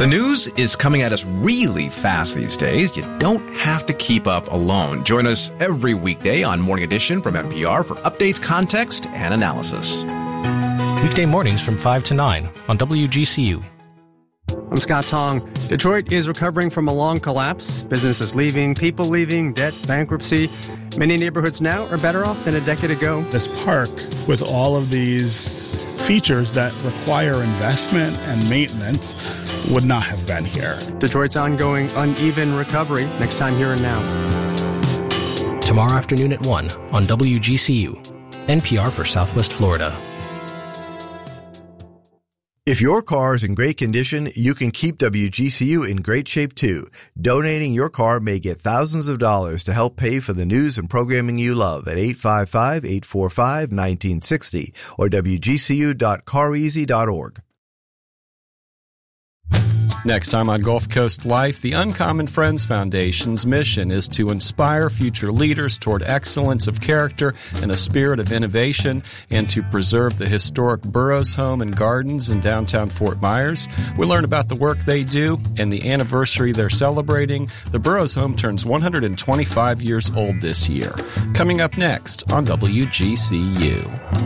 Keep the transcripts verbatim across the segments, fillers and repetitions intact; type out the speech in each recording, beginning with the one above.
The news is coming at us really fast these days. You don't have to keep up alone. Join us every weekday on Morning Edition from N P R for updates, context, and analysis. Weekday mornings from five to nine on W G C U. I'm Scott Tong. Detroit is recovering from a long collapse. Businesses leaving, people leaving, debt, bankruptcy. Many neighborhoods now are better off than a decade ago. This park, with all of these features that require investment and maintenance, would not have been here. Detroit's ongoing uneven recovery. Next time here and now. Tomorrow afternoon at one on W G C U. N P R for Southwest Florida. If your car is in great condition, you can keep W G C U in great shape too. Donating your car may get thousands of dollars to help pay for the news and programming you love at eight five five, eight four five, one nine six zero or w g c u dot car easy dot org. Next time on Gulf Coast Life, the Uncommon Friends Foundation's mission is to inspire future leaders toward excellence of character and a spirit of innovation, and to preserve the historic Burroughs Home and Gardens in downtown Fort Myers. We learn about the work they do and the anniversary they're celebrating. The Burroughs Home turns one hundred twenty-five years old this year. Coming up next on W G C U.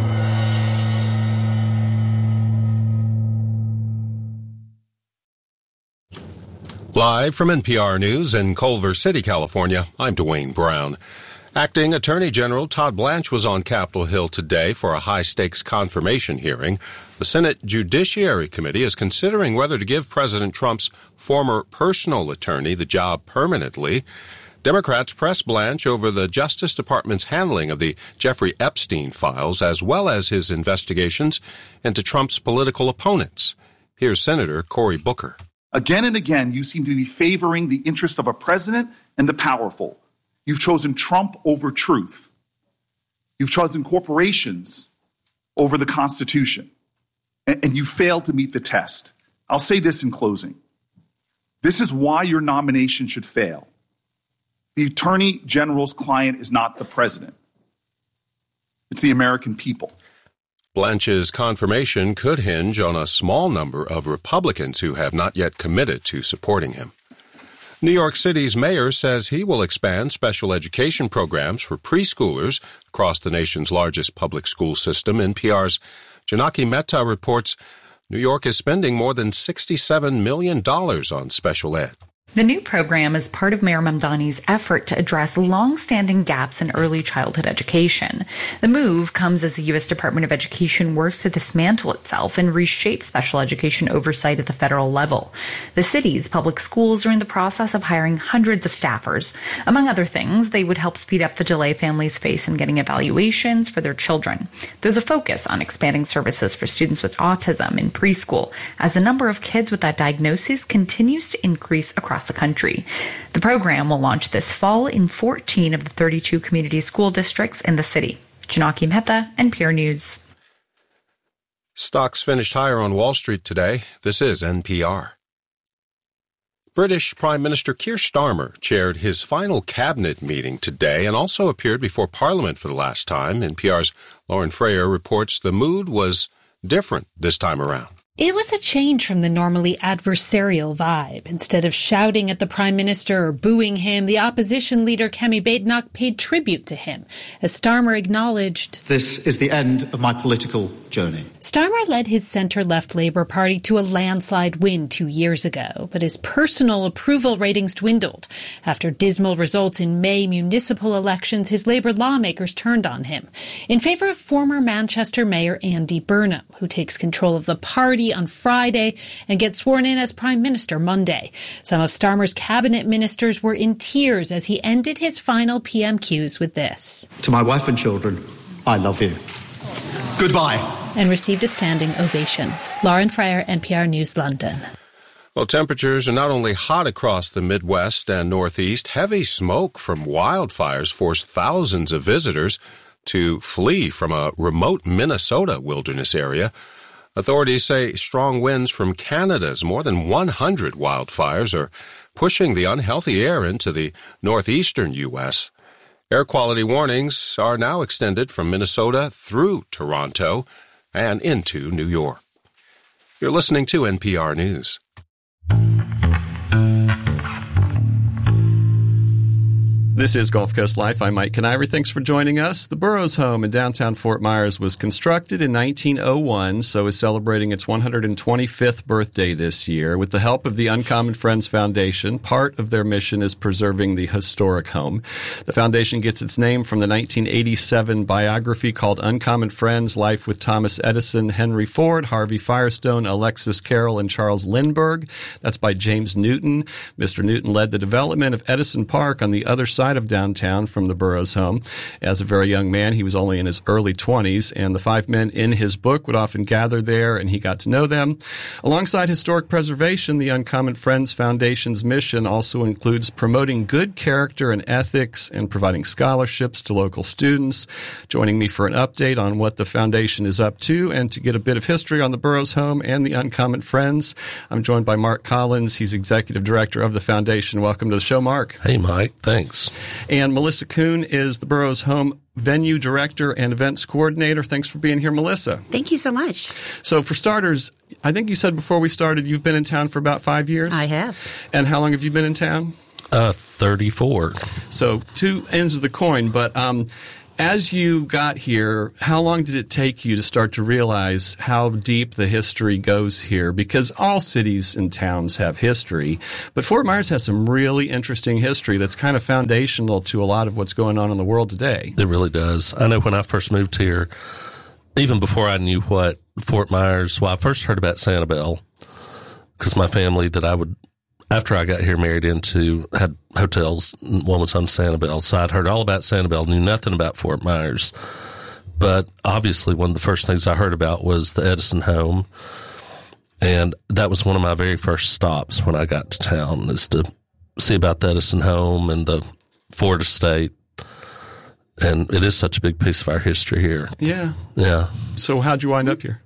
Live from N P R News in Culver City, California, I'm Dwayne Brown. Acting Attorney General Todd Blanche was on Capitol Hill today for a high-stakes confirmation hearing. The Senate Judiciary Committee is considering whether to give President Trump's former personal attorney the job permanently. Democrats pressed Blanche over the Justice Department's handling of the Jeffrey Epstein files, as well as his investigations into Trump's political opponents. Here's Senator Cory Booker. Again and again, you seem to be favoring the interest of a president and the powerful. You've chosen Trump over truth. You've chosen corporations over the Constitution. And, and you failed to meet the test. I'll say this in closing. This is why your nomination should fail. The Attorney General's client is not the president. It's the American people. Blanche's confirmation could hinge on a small number of Republicans who have not yet committed to supporting him. New York City's mayor says he will expand special education programs for preschoolers across the nation's largest public school system. N P R's Janaki Mehta reports New York is spending more than sixty-seven million dollars on special ed. The new program is part of Mayor Mamdani's effort to address long-standing gaps in early childhood education. The move comes as the U S Department of Education works to dismantle itself and reshape special education oversight at the federal level. The city's public schools are in the process of hiring hundreds of staffers. Among other things, they would help speed up the delay families face in getting evaluations for their children. There's a focus on expanding services for students with autism in preschool, as the number of kids with that diagnosis continues to increase across the country. The program will launch this fall in fourteen of the thirty-two community school districts in the city. Janaki Mehta, N P R News. Stocks finished higher on Wall Street today. This is N P R. British Prime Minister Keir Starmer chaired his final cabinet meeting today and also appeared before Parliament for the last time. N P R's Lauren Freyer reports the mood was different this time around. It was a change from the normally adversarial vibe. Instead of shouting at the Prime Minister or booing him, the opposition leader Kemi Badenoch paid tribute to him, as Starmer acknowledged, "This is the end of my political journey." Starmer led his centre-left Labour Party to a landslide win two years ago, but his personal approval ratings dwindled. After dismal results in May municipal elections, his Labour lawmakers turned on him in favour of former Manchester Mayor Andy Burnham, who takes control of the party on Friday and gets sworn in as Prime Minister Monday. Some of Starmer's cabinet ministers were in tears as he ended his final P M Qs with this. "To my wife and children, I love you. Goodbye." And received a standing ovation. Lauren Freyer, N P R News, London. Well, temperatures are not only hot across the Midwest and Northeast, heavy smoke from wildfires forced thousands of visitors to flee from a remote Minnesota wilderness area. Authorities say strong winds from Canada's more than one hundred wildfires are pushing the unhealthy air into the northeastern U S. Air quality warnings are now extended from Minnesota through Toronto and into New York. You're listening to N P R News. This is Gulf Coast Life. I'm Mike Kaniver. Thanks for joining us. The Burroughs home in downtown Fort Myers was constructed in nineteen oh one, so is celebrating its one hundred twenty-fifth birthday this year. With the help of the Uncommon Friends Foundation, part of their mission is preserving the historic home. The foundation gets its name from the nineteen eighty-seven biography called Uncommon Friends, Life with Thomas Edison, Henry Ford, Harvey Firestone, Alexis Carrel, and Charles Lindbergh. That's by James Newton. Mister Newton led the development of Edison Park on the other side of downtown from the Burroughs home. As a very young man, he was only in his early twenties, and the five men in his book would often gather there, and he got to know them. Alongside historic preservation, the Uncommon Friends Foundation's mission also includes promoting good character and ethics and providing scholarships to local students. Joining me for an update on what the foundation is up to and to get a bit of history on the Burroughs home and the Uncommon Friends, I'm joined by Mark Collins. He's executive director of the foundation. Welcome to the show, Mark. Hey, Mike. Thanks. And Melissa Kuhn is the Burroughs home venue director and events coordinator. Thanks for being here, Melissa. Thank you so much. So for starters, I think you said before we started you've been in town for about five years? I have. And how long have you been in town? Uh, thirty-four. So two ends of the coin, but um, as you got here, how long did it take you to start to realize how deep the history goes here? Because all cities and towns have history, but Fort Myers has some really interesting history that's kind of foundational to a lot of what's going on in the world today. It really does. I know when I first moved here, even before I knew what Fort Myers, well, I first heard about Sanibel because my family that I would, after I got here married into, had hotels. One was on Sanibel. So I'd heard all about Sanibel, knew nothing about Fort Myers. But obviously one of the first things I heard about was the Edison home. And that was one of my very first stops when I got to town, is to see about the Edison home and the Ford estate. And it is such a big piece of our history here. Yeah. Yeah. So how'd you wind up here?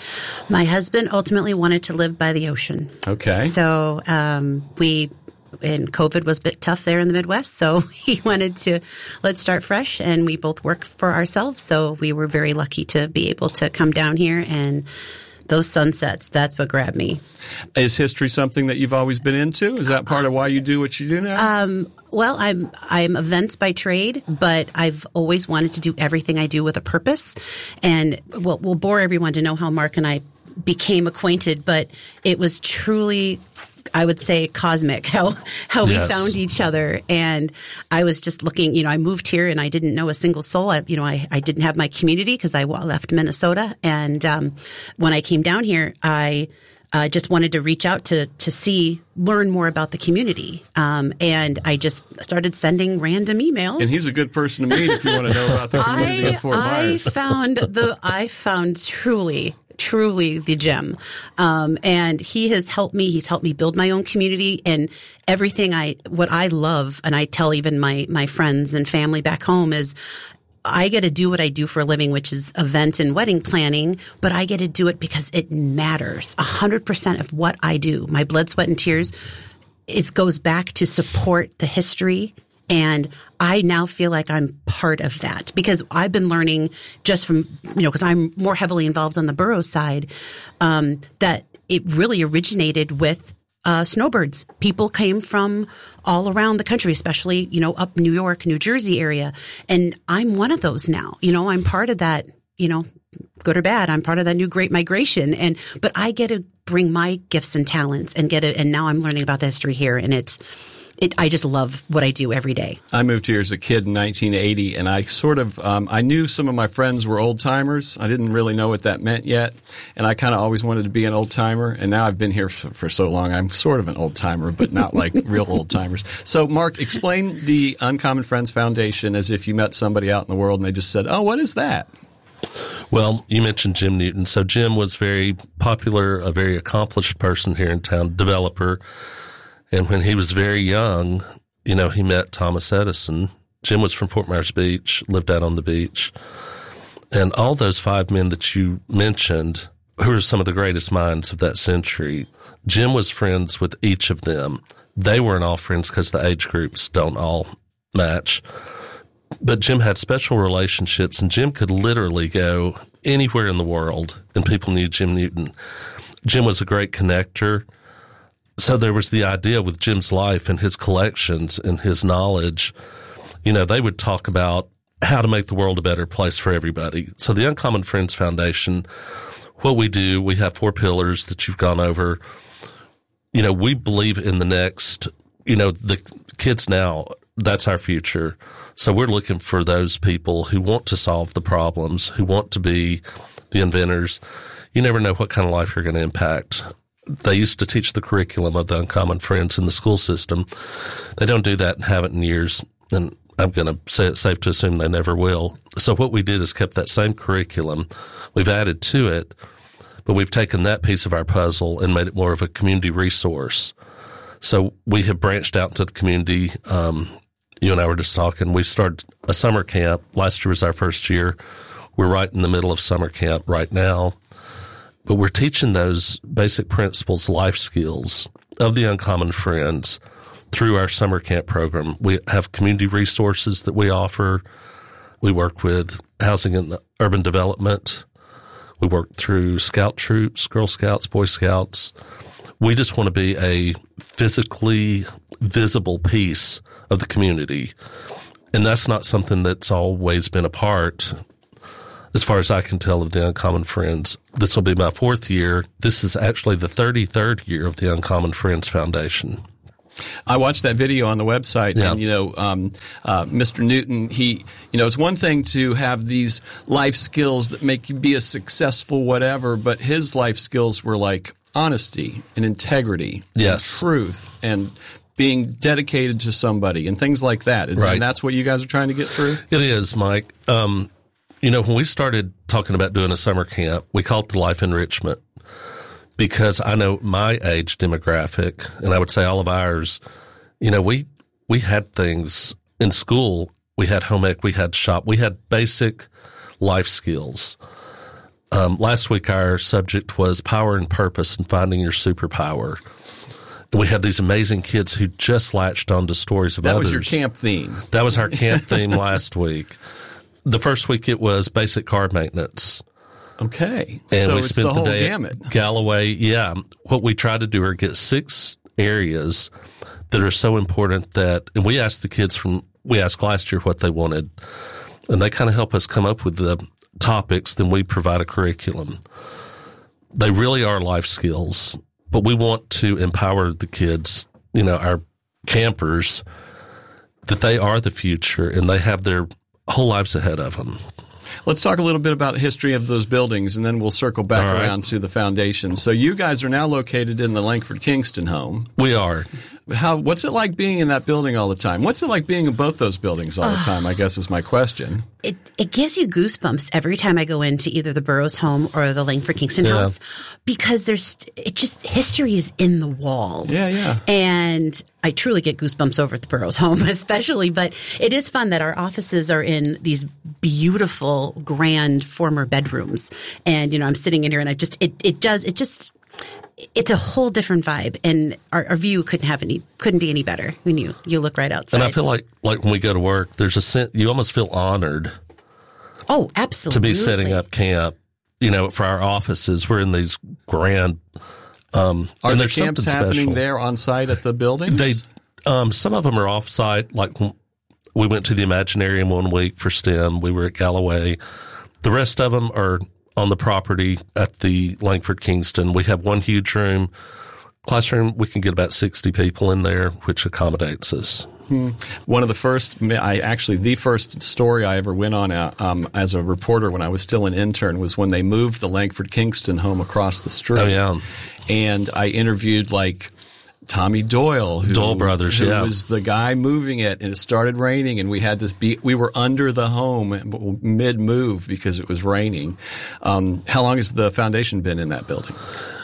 My husband ultimately wanted to live by the ocean. Okay. So um, we, and COVID was a bit tough there in the Midwest, so he wanted to, let's start fresh, and we both work for ourselves, so we were very lucky to be able to come down here, and those sunsets, that's what grabbed me. Is history something that you've always been into? Is that part of why you do what you do now? Um, well, I'm I'm events by trade, but I've always wanted to do everything I do with a purpose. And we'll, we'll bore everyone to know how Mark and I became acquainted, but it was truly, I would say, cosmic, how how Yes. we found each other. And I was just looking, you know, I moved here and I didn't know a single soul. I, you know, I, I didn't have my community because I left Minnesota. And um, when I came down here, I uh, just wanted to reach out to to see, learn more about the community. Um, and I just started sending random emails. And he's a good person to meet if you want to know about the community I, of Fort I Myers. found the I found truly truly the gem. Um, and he has helped me. He's helped me build my own community, and everything I, what I love, and I tell even my, my friends and family back home, is I get to do what I do for a living, which is event and wedding planning, but I get to do it because it matters. A hundred percent of what I do, my blood, sweat, and tears, it goes back to support the history. And I now feel like I'm part of that because I've been learning just from, you know, because I'm more heavily involved on the Burroughs side, um, that it really originated with uh, snowbirds. People came from all around the country, especially, you know, up New York, New Jersey area. And I'm one of those now. You know, I'm part of that, you know, good or bad. I'm part of that new great migration. And, but I get to bring my gifts and talents and get it. And now I'm learning about the history here. And it's, It, I just love what I do every day. I moved here as a kid in nineteen eighty, and I sort of um, I knew some of my friends were old timers. I didn't really know what that meant yet, and I kind of always wanted to be an old timer. And now I've been here for, for so long, I'm sort of an old timer, but not like real old timers. So, Mark, explain the Uncommon Friends Foundation as if you met somebody out in the world and they just said, "Oh, what is that?" Well, you mentioned Jim Newton. So Jim was very popular, a very accomplished person here in town, developer. And when he was very young, you know, he met Thomas Edison. Jim was from Fort Myers Beach, lived out on the beach. And all those five men that you mentioned, who are some of the greatest minds of that century, Jim was friends with each of them. They weren't all friends because the age groups don't all match. But Jim had special relationships, and Jim could literally go anywhere in the world, and people knew Jim Newton. Jim was a great connector. So there was the idea with Jim's life and his collections and his knowledge, you know, they would talk about how to make the world a better place for everybody. So the Uncommon Friends Foundation, what we do, we have four pillars that you've gone over. You know, we believe in the next, you know, the kids now, that's our future. So we're looking for those people who want to solve the problems, who want to be the inventors. You never know what kind of life you're going to impact. They used to teach the curriculum of the Uncommon Friends in the school system. They don't do that and haven't in years. And I'm going to say it's safe to assume they never will. So what we did is kept that same curriculum. We've added to it, but we've taken that piece of our puzzle and made it more of a community resource. So we have branched out into the community. Um, you and I were just talking. We started a summer camp. Last year was our first year. We're right in the middle of summer camp right now. But we're teaching those basic principles, life skills of the Uncommon Friends through our summer camp program. We have community resources that we offer. We work with housing and urban development. We work through scout troops, Girl Scouts, Boy Scouts. We just want to be a physically visible piece of the community. And that's not something that's always been a part, as far as I can tell, of the Uncommon Friends. This will be my fourth year. This is actually the thirty-third year of the Uncommon Friends Foundation. I watched that video on the website, yeah. and, you know, um, uh, Mister Newton, he, you know, it's one thing to have these life skills that make you be a successful whatever, but his life skills were like honesty and integrity, yes, and truth, and being dedicated to somebody and things like that. And, right. and that's what you guys are trying to get through? It is, Mike. Um, you know, when we started talking about doing a summer camp, we called it the Life Enrichment. Because I know my age demographic, and I would say all of ours, you know, we we had things in school. We had home ec, we had shop, we had basic life skills. Um, last week, our subject was power and purpose and finding your superpower. And we had these amazing kids who just latched onto stories of that others. That was your camp theme. That was our camp theme last week. The first week, it was basic car maintenance. Okay. And so we it's spent the whole the day gamut. At Galloway. Yeah. What we tried to do are get six areas that are so important that, and we asked the kids from, we asked last year what they wanted, and they kind of help us come up with the topics, then we provide a curriculum. They really are life skills, but we want to empower the kids, you know, our campers, that they are the future and they have their whole lives ahead of them. Let's talk a little bit about the history of those buildings, and then we'll circle back All right. around to the foundation. So you guys are now located in the Langford Kingston home. We are. How? What's it like being in that building all the time? What's it like being in both those buildings all the time, I guess is my question. It it gives you goosebumps every time I go into either the Burroughs home or the Langford Kingston Yeah. house, because there's it just history is in the walls. Yeah, yeah. And I truly get goosebumps over at the Burroughs home, especially. But it is fun that our offices are in these beautiful, grand former bedrooms, and you know I'm sitting in here, and I just it it does it just. It's a whole different vibe, and our, our view couldn't have any couldn't be any better when you you look right outside. And I feel like like when we go to work, there's a sense, you almost feel honored. Oh, absolutely. To be setting up camp, you know, for our offices. We're in these grand. Um, Are and the there's camps something happening special. there on site at the buildings? They, um, some of them are off site. Like we went to the Imaginarium one week for STEM. We were at Galloway. The rest of them are on the property at the Langford Kingston. We have one huge room. Classroom, we can get about sixty people in there, which accommodates us. Hmm. One of the first, I actually, the first story I ever went on uh, um, as a reporter when I was still an intern was when they moved the Langford Kingston home across the street. Oh, yeah. And I interviewed like Tommy Doyle, who, Doyle Brothers, who yeah. was the guy moving it, and it started raining, and we had this be we were under the home mid move because it was raining. Um, how long has the foundation been in that building?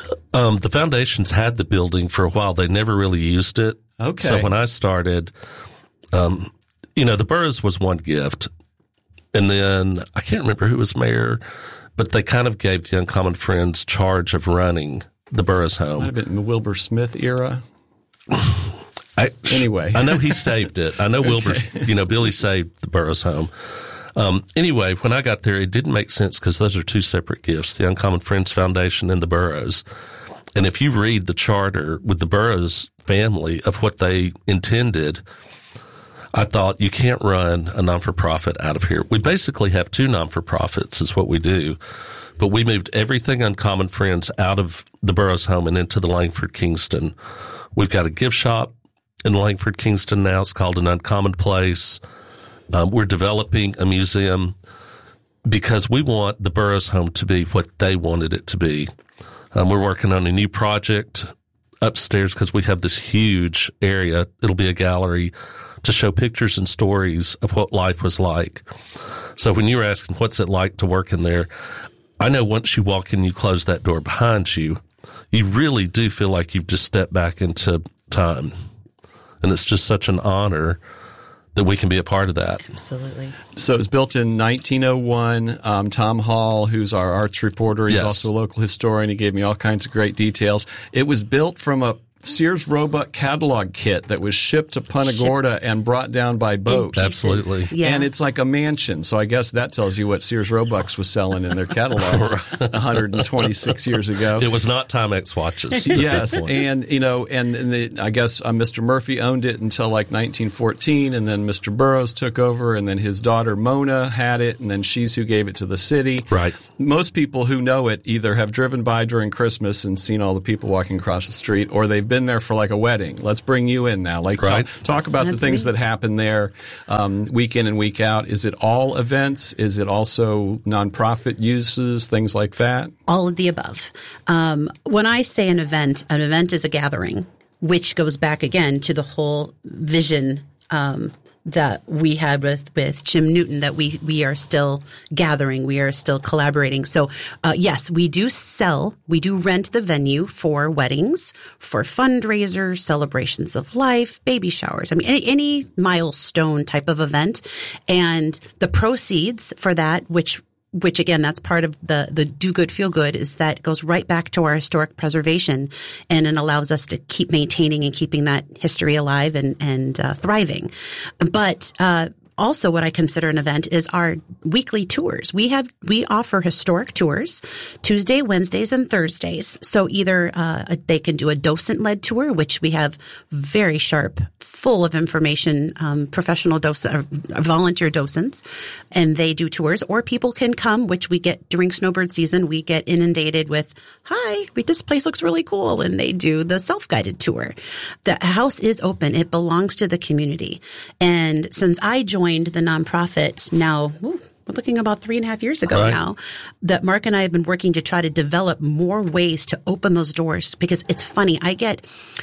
Um, the foundation's had the building for a while. They never really used it. Okay. So when I started, um, you know, the Burroughs was one gift, and then I can't remember who was mayor, but they kind of gave the Uncommon Friends charge of running the Burroughs home. Might have been in the Wilbur Smith era. I, anyway, I know he saved it. I know Okay. Wilbur, you know, Billy saved the Burroughs home. Um, anyway, when I got there, it didn't make sense because those are two separate gifts, the Uncommon Friends Foundation and the Burroughs. And if you read the charter with the Burroughs family of what they intended, I thought you can't run a non-for-profit out of here. We basically have two non-for-profits is what we do, but we moved everything Uncommon Friends out of the Burroughs home and into the Langford Kingston. We've got a gift shop in Langford Kingston now. It's called An Uncommon Place. Um, we're developing a museum because we want the Burroughs home to be what they wanted it to be. Um, we're working on a new project upstairs because we have this huge area. It'll be a gallery to show pictures and stories of what life was like. So when you were asking what's it like to work in there, I know once you walk in, you close that door behind you, you really do feel like you've just stepped back into time. And it's just such an honor that we can be a part of that. Absolutely. So it was built in nineteen oh one. Um, Tom Hall, who's our arts reporter, he's Yes. also a local historian. He gave me all kinds of great details. It was built from a Sears Roebuck catalog kit that was shipped to Punta Gorda and brought down by boat. Absolutely. Yeah. And it's like a mansion. So I guess that tells you what Sears Roebucks was selling in their catalogs one hundred twenty-six years ago. It was not Timex watches. Yes, and you know, and, and the, I guess uh, Mister Murphy owned it until like nineteen fourteen, and then Mister Burroughs took over, and then his daughter Mona had it, and then she's who gave it to the city. Right. Most people who know it either have driven by during Christmas and seen all the people walking across the street, or they've been there for like a wedding. Let's bring you in now. Like, Right. talk, talk about That's the things neat. that happen there, um, week in and week out. Is it all events? Is it also nonprofit uses, things like that? All of the above. Um, when I say an event, an event is a gathering, which goes back again to the whole vision um, that we had with, with Jim Newton, that we, we are still gathering, we are still collaborating. So, uh, yes, we do sell, we do rent the venue for weddings, for fundraisers, celebrations of life, baby showers. I mean, any, any milestone type of event. And the proceeds for that, which which again, that's part of the, the do good, feel good, is that goes right back to our historic preservation, and it allows us to keep maintaining and keeping that history alive and, and uh, thriving. But, uh, also what I consider an event is our weekly tours. We have, we offer historic tours Tuesday, Wednesdays, and Thursdays. So either, uh, they can do a docent-led tour, which we have very sharp, full of information, um, professional docent, uh, volunteer docents, and they do tours, or people can come, which we get during snowbird season. We get inundated with, hi, this place looks really cool. And they do the self-guided tour. The house is open. It belongs to the community. And since I joined the nonprofit now, ooh, we're looking about three and a half years ago Right. now, that Mark and I have been working to try to develop more ways to open those doors, because it's funny. I get,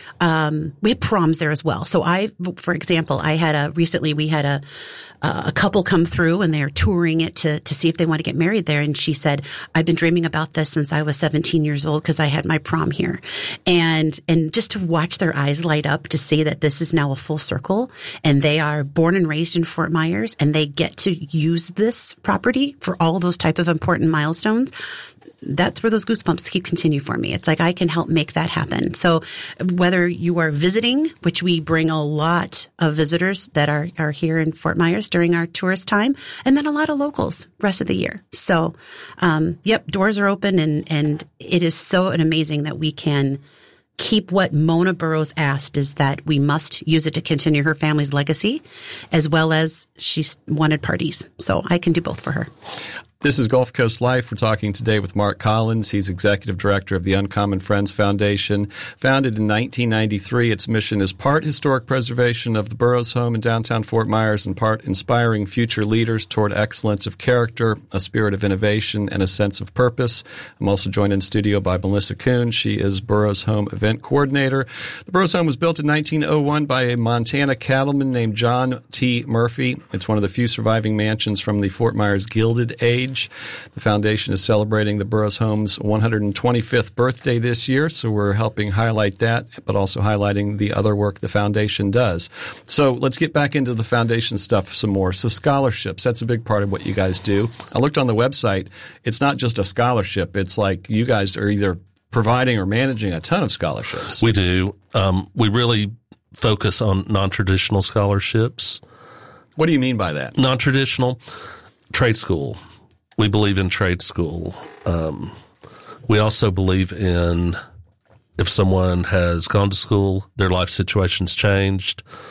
um, we have proms there as well. So I, for example, I had a, recently we had a, a couple come through and they're touring it to, to see if they want to get married there. And she said, I've been dreaming about this since I was seventeen years old because I had my prom here. And, and just to watch their eyes light up to see that this is now a full circle, and they are born and raised in Fort Myers, and they get to use this property for all those type of important milestones. That's where those goosebumps keep continue for me. It's like I can help make that happen. So whether you are visiting, which we bring a lot of visitors that are, are here in Fort Myers during our tourist time, and then a lot of locals rest of the year. So, um, yep, doors are open, and, and it is so amazing that we can keep what Mona Burroughs asked, is that we must use it to continue her family's legacy, as well as she wanted parties. So I can do both for her. This is Gulf Coast Life. We're talking today with Mark Collins. He's executive director of the Uncommon Friends Foundation. Founded in nineteen ninety-three, its mission is part historic preservation of the Burroughs home in downtown Fort Myers and part inspiring future leaders toward excellence of character, a spirit of innovation, and a sense of purpose. I'm also joined in studio by Melissa Kuhn. She is Burroughs Home event coordinator. The Burroughs home was built in nineteen oh one by a Montana cattleman named John T. Murphy. It's one of the few surviving mansions from the Fort Myers Gilded Age. The foundation is celebrating the Burroughs home's one hundred twenty-fifth birthday this year, so we're helping highlight that, but also highlighting the other work the foundation does. So let's get back into the foundation stuff some more. So scholarships, that's a big part of what you guys do. I looked on the website. It's not just a scholarship. It's like you guys are either providing or managing a ton of scholarships. We do. Um, we really focus on non-traditional scholarships. What do you mean by that? Non-traditional, trade school. We believe in trade school. Um, we also believe in if someone has gone to school, their life situation's changed,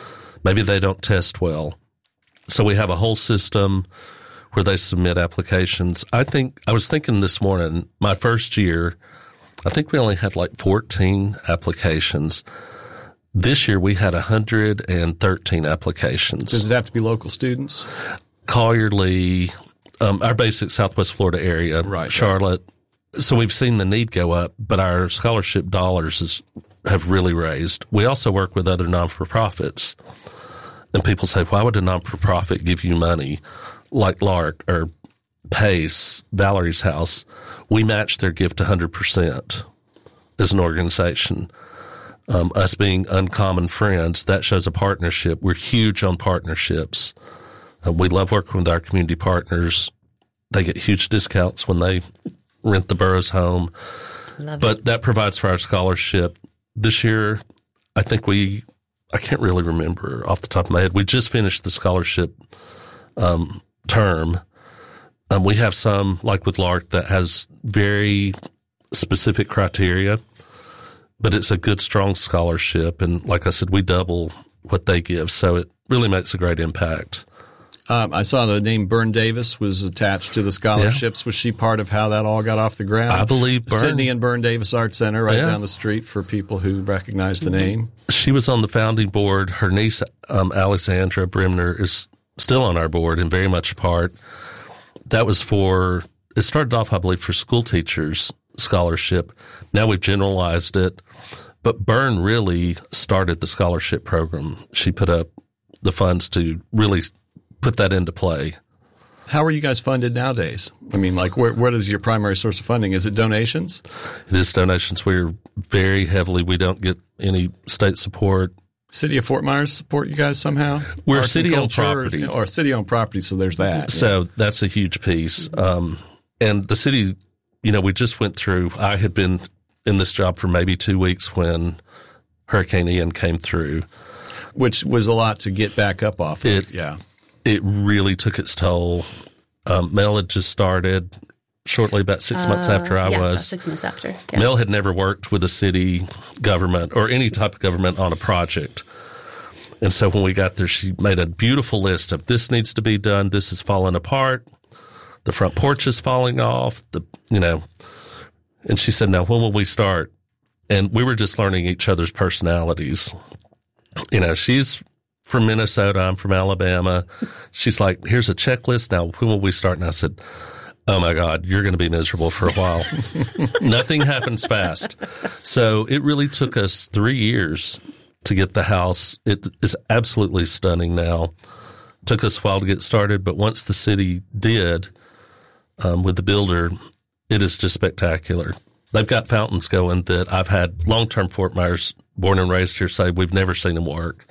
maybe they don't test well. So we have a whole system where they submit applications. I think, I was thinking this morning, my first year, I think we only had like fourteen applications. This year we had one hundred thirteen applications. Does it have to be local students? Collier, Lee, um, our basic Southwest Florida area, right, Charlotte. Right. So we've seen the need go up, but our scholarship dollars is, have really raised. We also work with other non-for-profits. And people say, why would a non-for-profit give you money like Lark or Pace, Valerie's House? We match their gift one hundred percent as an organization. Um, us being Uncommon Friends, that shows a partnership. We're huge on partnerships. Uh, we love working with our community partners. They get huge discounts when they rent the borough's home. Love but it. That provides for our scholarship. This year, I think we, I can't really remember off the top of my head. We just finished the scholarship um, term. Um, we have some, like with Lark, that has very specific criteria, but it's a good, strong scholarship. And like I said, we double what they give. So it really makes a great impact. Um, I saw the name Byrne Davis was attached to the scholarships. Yeah. Was she part of how that all got off the ground? I believe Byrne. Sydney and Byrne Davis Art Center right yeah. down the street for people who recognize the name. She was on the founding board. Her niece, um, Alexandra Bremner, is still on our board and very much a part. That was for, it started off, I believe, for school teachers scholarship. Now we've generalized it. But Byrne really started the scholarship program. She put up the funds to really put that into play. How are you guys funded nowadays? I mean, like, where, where is your primary source of funding? Is it donations? It is donations. We're very heavily, we don't get any state support. City of Fort Myers support you guys somehow? We're city-owned property. Or, or city-owned property, so there's that. So yeah. that's a huge piece. Um, and the city, you know, we just went through, I had been in this job for maybe two weeks when Hurricane Ian came through. Which was a lot to get back up off of. It, yeah. It really took its toll. Um, Mel had just started shortly, about six uh, months after I yeah, was. About six months after. Yeah. Mel had never worked with a city government or any type of government on a project. And so when we got there, she made a beautiful list of this needs to be done. This is falling apart. The front porch is falling off. The, you know, and she said, now when will we start? And we were just learning each other's personalities. You know, she's from Minnesota. I'm from Alabama. She's like, here's a checklist. Now, when will we start? And I said, oh my God, you're going to be miserable for a while. Nothing happens fast. So it really took us three years to get the house. It is absolutely stunning now. It took us a while to get started, but once the city did, um, with the builder, it is just spectacular. They've got fountains going that I've had long-term Fort Myers, born and raised here, say we've never seen them work.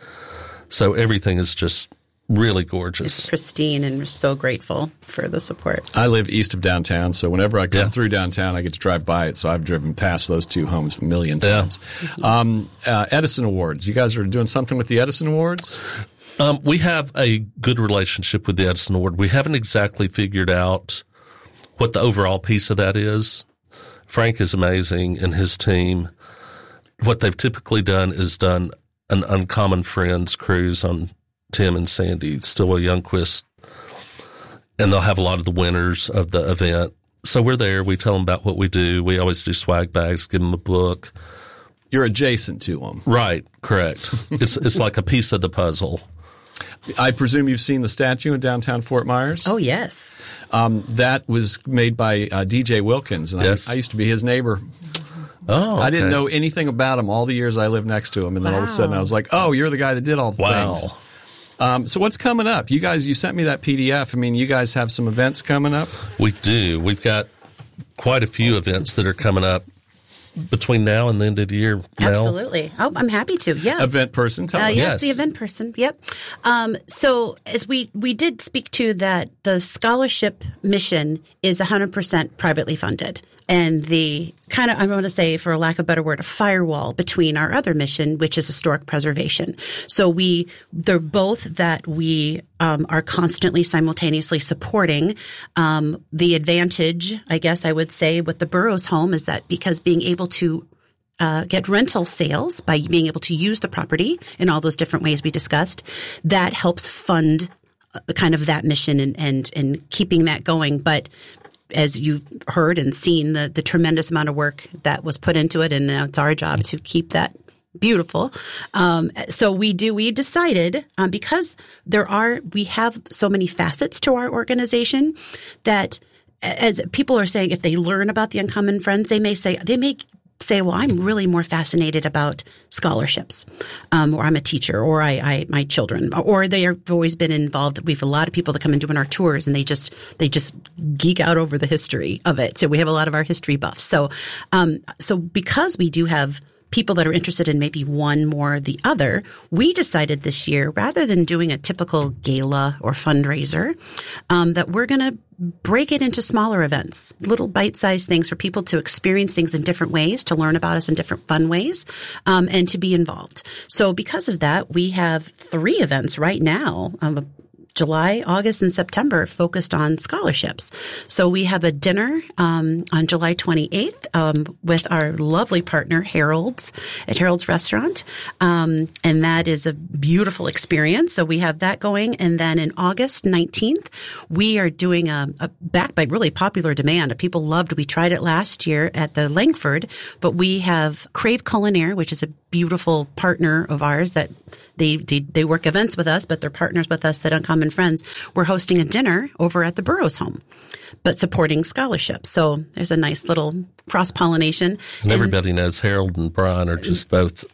So everything is just really gorgeous. It's pristine, and we're so grateful for the support. I live east of downtown, so whenever I come yeah. through downtown, I get to drive by it. So I've driven past those two homes a million times. Yeah. Um, uh, Edison Awards. You guys are doing something with the Edison Awards? Um, we have a good relationship with the Edison Award. We haven't exactly figured out what the overall piece of that is. Frank is amazing and his team. What they've typically done is done an Uncommon Friends cruise on Tim and Sandy, Stillwell Youngquist, and they'll have a lot of the winners of the event. So we're there. We tell them about what we do. We always do swag bags, give them a book. You're adjacent to them. Right, correct. it's it's like a piece of the puzzle. I presume you've seen the statue in downtown Fort Myers? Oh, yes. Um, that was made by uh, D J Wilkins, and yes. I, I used to be his neighbor. Oh, okay. I didn't know anything about him all the years I lived next to him, and then wow. all of a sudden I was like, oh, you're the guy that did all the wow. things. Um, so what's coming up? You guys, you sent me that P D F. I mean, you guys have some events coming up? We do. We've got quite a few events that are coming up between now and the end of the year. Absolutely. Oh, I'm happy to. Yeah. Event person, tell uh, us. Yes, yes, the event person. Yep. Um, so as we, we did speak to that, the scholarship mission is one hundred percent privately funded. And the kind of, I want to say, for lack of a better word, a firewall between our other mission, which is historic preservation. So we, they're both that we um, are constantly simultaneously supporting. Um, the advantage, I guess I would say, with the borough's home is that because being able to uh, get rental sales by being able to use the property in all those different ways we discussed. That helps fund uh, kind of that mission and, and, and keeping that going. But as you've heard and seen, the, the tremendous amount of work that was put into it, and now it's our job to keep that beautiful. Um, so we do, we decided, um, because there are, we have so many facets to our organization that as people are saying, if they learn about the Uncommon Friends, they may say, they may say, well, I'm really more fascinated about scholarships, um, or I'm a teacher, or I, I, my children, or they have always been involved. We have a lot of people that come and do our tours, and they just, they just geek out over the history of it. So we have a lot of our history buffs. So, um, so because we do have people that are interested in maybe one more or the other, we decided this year, rather than doing a typical gala or fundraiser, um, that we're going to break it into smaller events, little bite-sized things for people to experience things in different ways, to learn about us in different fun ways, um, and to be involved. So because of that, we have three events right now, um, July, August, and September focused on scholarships. So we have a dinner um, on July twenty-eighth um, with our lovely partner Harold's at Harold's Restaurant, um, and that is a beautiful experience. So we have that going, and then in August nineteenth, we are doing a, a backed by really popular demand. People loved. We tried it last year at the Langford, but we have Crave Culinaire, which is a beautiful partner of ours that they, they they work events with us, but they're partners with us at Uncommon Friends. We're hosting a dinner over at the Burroughs home, but supporting scholarships. So there's a nice little cross-pollination. And, and everybody knows Harold and Brian are just both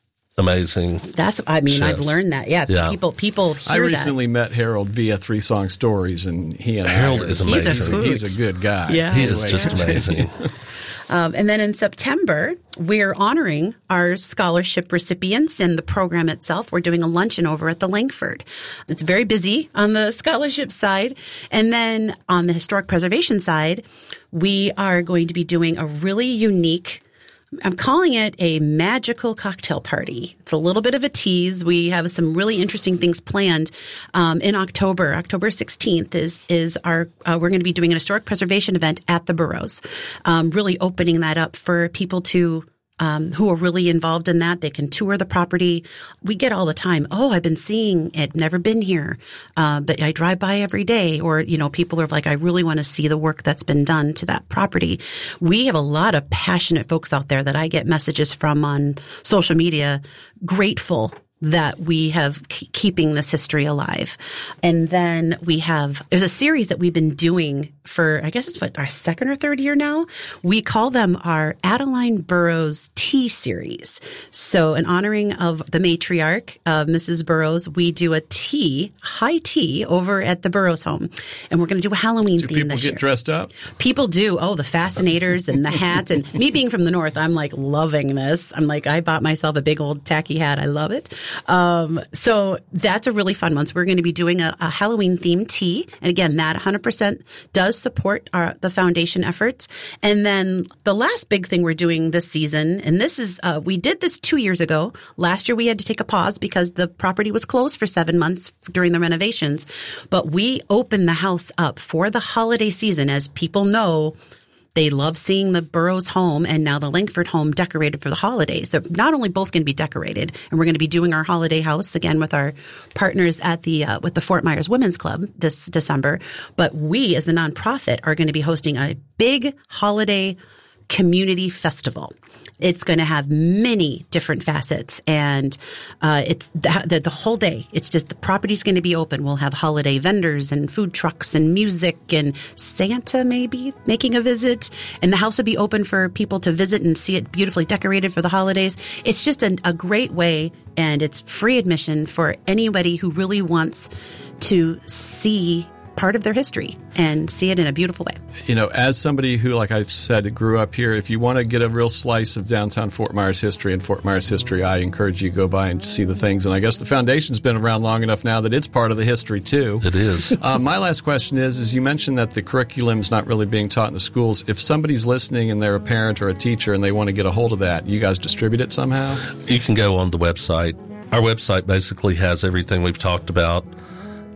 amazing. That's, I mean, chefs. I've learned that. Yeah, yeah. people people hear I recently that. met Harold via Three Song Stories, and he and Harold I are, is amazing. He's a, he's a good guy. Yeah. He is just amazing. Um, and then in September, we're honoring our scholarship recipients and the program itself. We're doing a luncheon over at the Langford. It's very busy on the scholarship side. And then on the historic preservation side, we are going to be doing a really unique, I'm calling it a magical cocktail party. It's a little bit of a tease. We have some really interesting things planned um, in October. October sixteenth is is our. Uh, we're going to be doing an historic preservation event at the Burroughs, um, really opening that up for people to. Um, who are really involved in that. They can tour the property. We get all the time, oh, I've been seeing it, never been here, uh, but I drive by every day. Or, you know, people are like, I really want to see the work that's been done to that property. We have a lot of passionate folks out there that I get messages from on social media, grateful that we have keeping this history alive. And then we have, there's a series that we've been doing for, I guess it's what, our second or third year now. We call them our Adeline Burroughs Tea Series. So in honoring of the matriarch, uh, Missus Burroughs, we do a tea, high tea over at the Burroughs home. And we're going to do a Halloween do theme people this get year. dressed up? People do. Oh, the fascinators and the hats. And me being from the North, I'm like loving this. I'm like, I bought myself a big old tacky hat. I love it. Um, so that's a really fun one. So we're going to be doing a, a Halloween themed tea. And again, that one hundred percent does support our, the foundation efforts. And then the last big thing we're doing this season, and this is, uh, we did this two years ago. Last year we had to take a pause because the property was closed for seven months during the renovations. But we opened the house up for the holiday season. As people know, they love seeing the Burroughs home and now the Langford home decorated for the holidays. So not only both going to be decorated, and we're going to be doing our holiday house again with our partners at the uh, with the Fort Myers Women's Club this December, but we as the nonprofit are going to be hosting a big holiday community festival. It's going to have many different facets, and uh, it's the, the, the whole day. It's just the property's going to be open. We'll have holiday vendors and food trucks and music and Santa maybe making a visit, and the house will be open for people to visit and see it beautifully decorated for the holidays. It's just a, a great way, and it's free admission for anybody who really wants to see part of their history and see it in a beautiful way. You know, as somebody who, like I said, grew up here, if you want to get a real slice of downtown Fort Myers history and Fort Myers history, I encourage you to go by and see the things. And I guess the foundation's been around long enough now that it's part of the history, too. It is. uh, my last question is, is you mentioned that the curriculum's not really being taught in the schools. If somebody's listening and they're a parent or a teacher and they want to get a hold of that, you guys distribute it somehow? You can go on the website. Our website basically has everything we've talked about.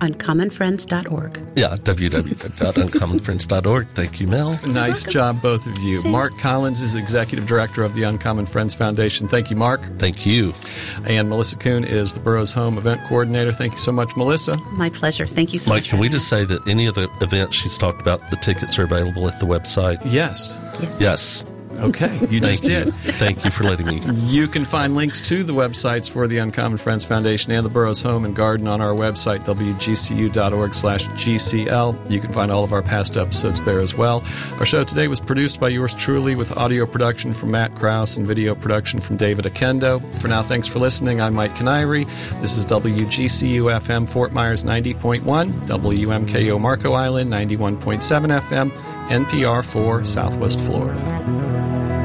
uncommon friends dot org. Yeah, w w w dot uncommon friends dot org. Thank you, Mel. Nice job, both of you. Mark Collins is Executive Director of the Uncommon Friends Foundation. Thank you, Mark. Thank you. And Melissa Kuhn is the borough's home event coordinator. Thank you so much, Melissa. My pleasure. Thank you so Mike, much. can we just say that any of the events she's talked about, the tickets are available at the website? Yes. Yes. Yes. Okay, you just Thank you. did. Thank you for letting me. You can find links to the websites for the Uncommon Friends Foundation and the Borough's Home and Garden on our website, w g c u dot org slash g c l. You can find all of our past episodes there as well. Our show today was produced by yours truly with audio production from Matt Krause and video production from David Akendo. For now, thanks for listening. I'm Mike Canary. This is W G C U F M Fort Myers ninety point one, W M K O Marco Island ninety-one point seven F M, N P R for Southwest Florida.